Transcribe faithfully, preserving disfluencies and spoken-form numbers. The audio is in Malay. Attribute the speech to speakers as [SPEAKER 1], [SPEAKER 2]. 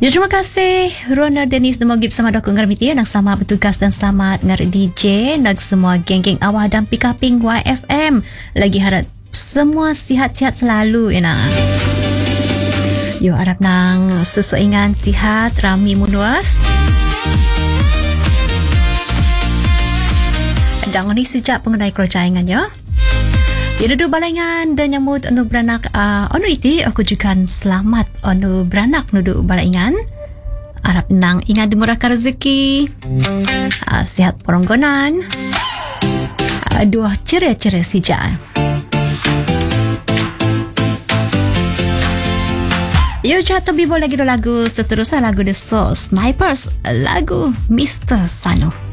[SPEAKER 1] Ya, terima kasih Ronald Dennis dan Mogib sama Dok Ngarmiti yang selamat bertugas dan selamat ngar D J nak semua geng-geng awal dan pick-uping Y F M. Lagi harap semua sihat-sihat selalu ya nak. Yo harap nang susu ingan sihat rami munuas. Dan ini sejak pengenai kerajaan ya. Dia duduk balangan dan nyambut anu beranak uh, anu iti aku juga selamat anu beranak duduk balangan. Harap nang ingat dimurahkan rezeki. Uh, sihat peronggonan. Uh, dua ceria-ceria sejak. Yo jatuh bibo lagi do lagu seterusnya lagu The Soul Snipers lagu mister Sanu.